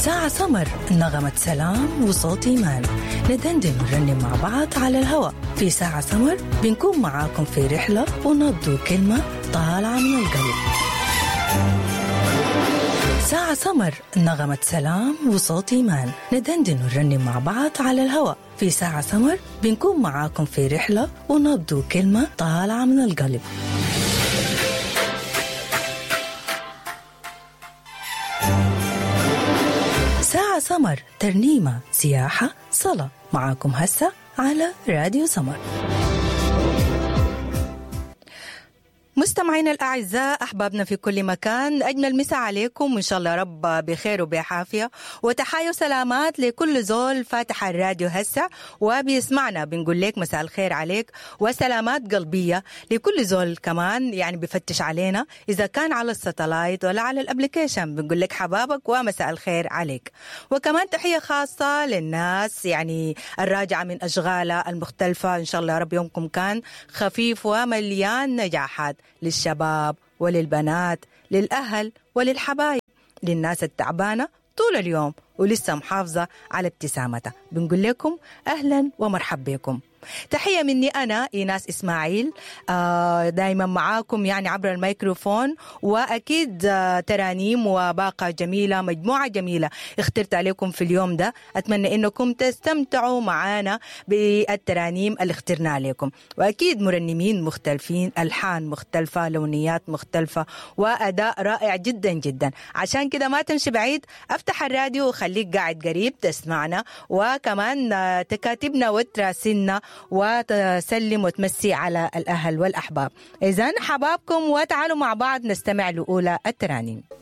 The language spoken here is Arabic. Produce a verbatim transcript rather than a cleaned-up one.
ساعة سمر، نغمة سلام وصوت إيمان، ندندن ونرنم مع بعض على الهواء. في ساعة سمر بنكون معاكم في رحلة ونبدو كلمة طالعة من القلب. ساعة سمر، نغمة سلام وصوت إيمان، ندندن ونرنم مع بعض على الهواء. في ساعة سمر بنكون معاكم في رحلة ونبدو كلمة طالعة من القلب. ساعة سمر، ترنيمة، سياحة، صلاة، معاكم هسه على راديو سمر. مستمعينا الأعزاء، أحبابنا في كل مكان، أجمل مساء عليكم وإن شاء الله رب بخير وبعافية، وتحايا وسلامات لكل زول فاتح الراديو هسه وبيسمعنا. بنقول لك مساء الخير عليك وسلامات قلبية لكل زول كمان يعني بفتش علينا إذا كان على الساتلايت ولا على الابليكيشن. بنقول لك حبابك ومساء الخير عليك. وكمان تحية خاصة للناس يعني الراجعة من أشغالها المختلفة. إن شاء الله رب يومكم كان خفيف ومليان نجاحات للشباب وللبنات، للأهل وللحبايب، للناس التعبانة طول اليوم ولسه محافظة على ابتسامتها. بنقول لكم أهلا ومرحب بكم. تحية مني أنا إيناس إسماعيل، آه دايما معاكم يعني عبر الميكروفون، وأكيد آه ترانيم وباقة جميلة، مجموعة جميلة اخترت عليكم في اليوم ده. أتمنى إنكم تستمتعوا معنا بالترانيم اللي اخترنا عليكم، وأكيد مرنمين مختلفين، ألحان مختلفة، لونيات مختلفة، وأداء رائع جدا جدا. عشان كده ما تمشي بعيد، أفتح الراديو وخليك قاعد قريب تسمعنا، وكمان آه تكاتبنا وتراسلنا وتسلم وتمسي على الأهل والأحباب. إذن حبابكم وتعالوا مع بعض نستمع لأولى الترانيم.